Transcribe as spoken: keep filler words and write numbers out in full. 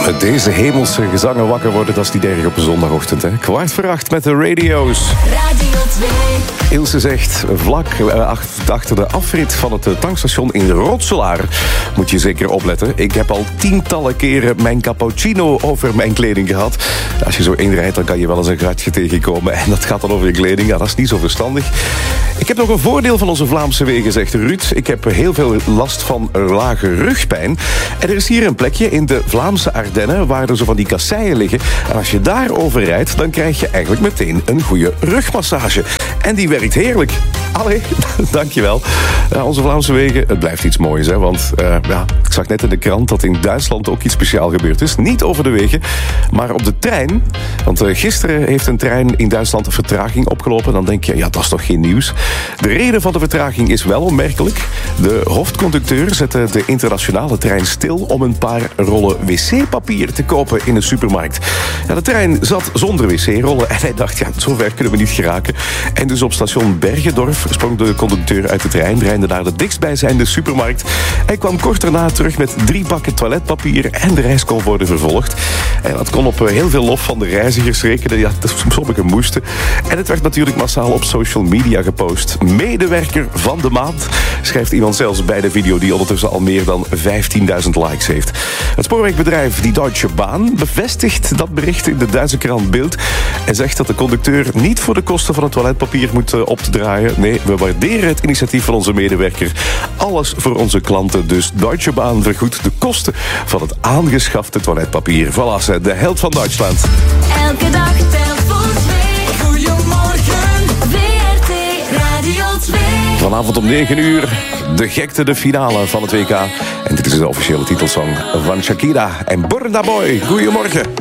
Deze hemelse gezangen wakker worden, dat is niet erg op een zondagochtend. Hè? Kwart voor acht met de radio's. Radio twee. Ilse zegt, vlak achter de afrit van het tankstation in Rotselaar moet je zeker opletten. Ik heb al tientallen keren mijn cappuccino over mijn kleding gehad. Als je zo inrijdt, dan kan je wel eens een gatje tegenkomen. En dat gaat dan over je kleding. Ja, dat is niet zo verstandig. Ik heb nog een voordeel van onze Vlaamse wegen, zegt Ruud. Ik heb heel veel last van lage rugpijn. En er is hier een plekje in de Vlaamse Ardennen waar er zo van die kasseien liggen. En als je daarover rijdt, dan krijg je eigenlijk meteen een goede rugmassage. En die werkt heerlijk. Allee, dankjewel. Ja, onze Vlaamse wegen, het blijft iets moois. Hè? Want uh, ja, ik zag net in de krant dat in Duitsland ook iets speciaals gebeurd is. Niet over de wegen, maar op de trein. Want uh, gisteren heeft een trein in Duitsland een vertraging opgelopen. Dan denk je, ja, dat is toch geen nieuws. De reden van de vertraging is wel opmerkelijk. De hoofdconducteur zette de internationale trein stil om een paar rollen wc-papier te kopen in een supermarkt. Ja, de trein zat zonder wc-rollen en hij dacht, ja, zover kunnen we niet geraken. En dus op station Bergendorf sprong de conducteur uit de trein, rende naar de dichtstbijzijnde supermarkt. Hij kwam kort daarna terug met drie bakken toiletpapier en de reis kon worden vervolgd. En dat kon op heel veel lof van de reizigers rekenen. Ja, sommigen moesten. En het werd natuurlijk massaal op social media gepost. Medewerker van de maand, schrijft iemand zelfs bij de video die ondertussen al meer dan vijftienduizend likes heeft. Het spoorwegbedrijf Die Deutsche Bahn bevestigt dat bericht in de Duitse krant Bild en zegt dat de conducteur niet voor de kosten van het toiletpapier moet uh, op te draaien. Nee, we waarderen het initiatief van onze medewerker. Alles voor onze klanten. Dus Deutsche Bahn vergoedt de kosten van het aangeschafte toiletpapier. Voilà, de held van Duitsland. Elke dag telt voor twee. Goedemorgen, W R T Radio twee. Vanavond om negen uur, de gekte, de finale van het W K. En dit is de officiële titelsong van Shakira en Burna Boy. Goedemorgen.